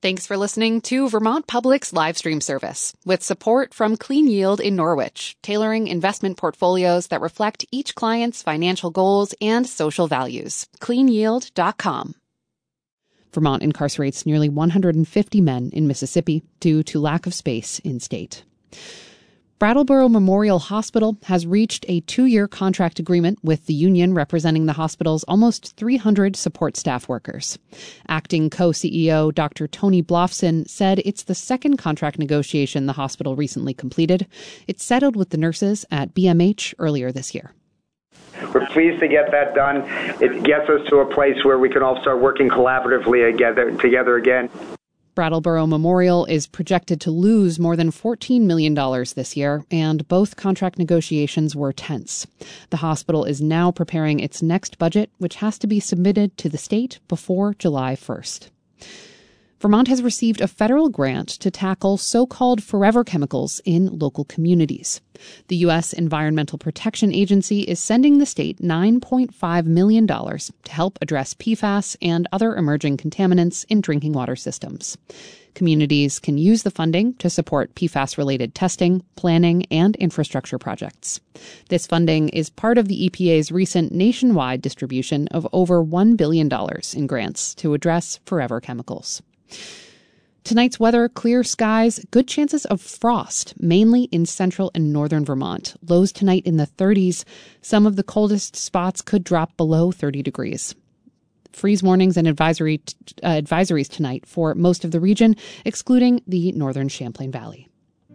Thanks for listening to Vermont Public's live stream service with support from Clean Yield in Norwich, tailoring investment portfolios that reflect each client's financial goals and social values. CleanYield.com. Vermont incarcerates nearly 150 men in Mississippi due to lack of space in state. Brattleboro Memorial Hospital has reached a 2-year contract agreement with the union representing the hospital's almost 300 support staff workers. Acting co-CEO Dr. Tony Blofson said it's the second contract negotiation the hospital recently completed. It settled with the nurses at BMH earlier this year. We're pleased to get that done. It gets us to a place where we can all start working collaboratively together again. Brattleboro Memorial is projected to lose more than $14 million this year, and both contract negotiations were tense. The hospital is now preparing its next budget, which has to be submitted to the state before July 1st. Vermont has received a federal grant to tackle so-called forever chemicals in local communities. The U.S. Environmental Protection Agency is sending the state $9.5 million to help address PFAS and other emerging contaminants in drinking water systems. Communities can use the funding to support PFAS-related testing, planning, and infrastructure projects. This funding is part of the EPA's recent nationwide distribution of over $1 billion in grants to address forever chemicals. Tonight's weather, clear skies, good chances of frost, mainly in central and northern Vermont. Lows tonight in the 30s. Some of the coldest spots could drop below 30 degrees. Freeze warnings and advisories tonight for most of the region, excluding the northern Champlain Valley.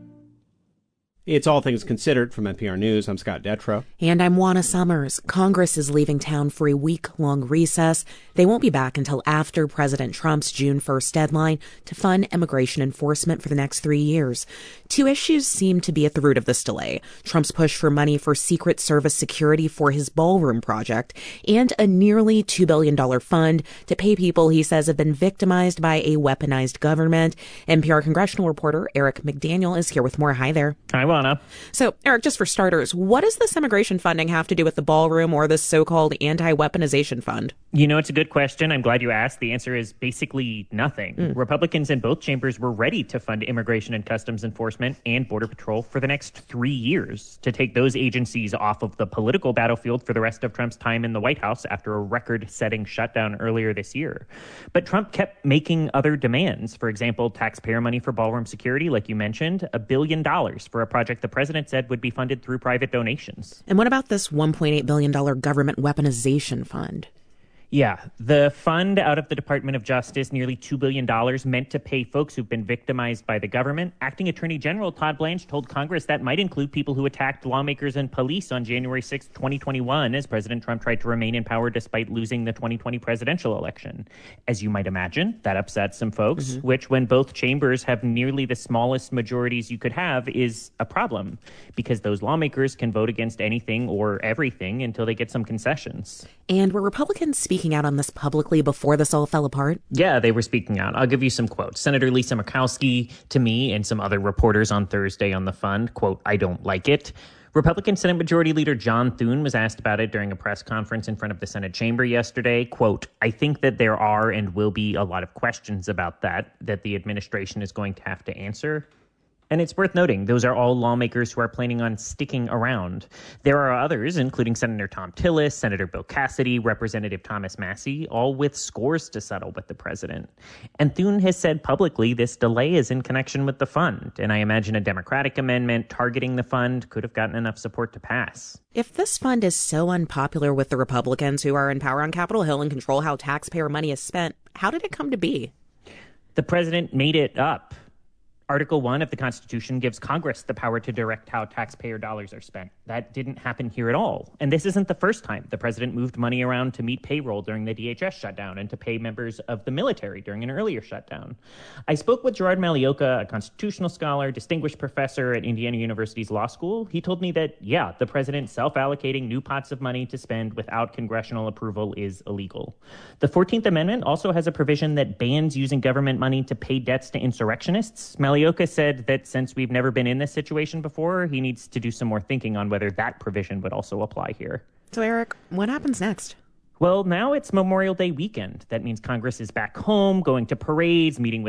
It's All Things Considered from NPR News. I'm Scott Detrow. And I'm Juana Summers. Congress is leaving town for a week-long recess. They won't be back until after President Trump's June 1st deadline to fund immigration enforcement for the next 3 years. 2 issues seem to be at the root of this delay. Trump's push for money for Secret Service security for his ballroom project and a nearly $2 billion fund to pay people he says have been victimized by a weaponized government. NPR congressional reporter Eric McDaniel is here with more. Hi there. Hi, Juana. So, Eric, just for starters, what does this immigration funding have to do with the ballroom or this so-called anti-weaponization fund? You know, it's a good question. I'm glad you asked. The answer is basically nothing. Republicans in both chambers were ready to fund immigration and customs enforcement and Border Patrol for the next 3 years to take those agencies off of the political battlefield for the rest of Trump's time in the White House after a record-setting shutdown earlier this year. But Trump kept making other demands. For example, taxpayer money for ballroom security, like you mentioned, $1 billion for a project the president said would be funded through private donations. And what about this $1.8 billion government weaponization fund? Yeah, the fund out of the Department of Justice, nearly $2 billion, meant to pay folks who've been victimized by the government. Acting Attorney General Todd Blanche told Congress that might include people who attacked lawmakers and police on January 6, 2021, as President Trump tried to remain in power despite losing the 2020 presidential election. As you might imagine, that upsets some folks, which when both chambers have nearly the smallest majorities you could have is a problem, because those lawmakers can vote against anything or everything until they get some concessions. And were Republicans speaking out on this publicly before this all fell apart? Yeah, they were speaking out. I'll give you some quotes. Senator Lisa Murkowski to me and some other reporters on Thursday on the fund, quote, "I don't like it." Republican Senate Majority Leader John Thune was asked about it during a press conference in front of the Senate chamber yesterday. Quote, "I think that there are and will be a lot of questions about that the administration is going to have to answer." And it's worth noting, those are all lawmakers who are planning on sticking around. There are others, including Senator Thom Tillis, Senator Bill Cassidy, Representative Thomas Massie, all with scores to settle with the president. And Thune has said publicly this delay is in connection with the fund. And I imagine a Democratic amendment targeting the fund could have gotten enough support to pass. If this fund is so unpopular with the Republicans who are in power on Capitol Hill and control how taxpayer money is spent, how did it come to be? The president made it up. Article 1 of the Constitution gives Congress the power to direct how taxpayer dollars are spent. That didn't happen here at all. And this isn't the first time the president moved money around to meet payroll during the DHS shutdown and to pay members of the military during an earlier shutdown. I spoke with Gerard Malioka, a constitutional scholar, distinguished professor at Indiana University's law school. He told me that, yeah, the president self-allocating new pots of money to spend without congressional approval is illegal. The 14th Amendment also has a provision that bans using government money to pay debts to insurrectionists. Malioka said that since we've never been in this situation before, he needs to do some more thinking on whether that provision would also apply here. So, Eric, what happens next? Well, now it's Memorial Day weekend. That means Congress is back home, going to parades, meeting with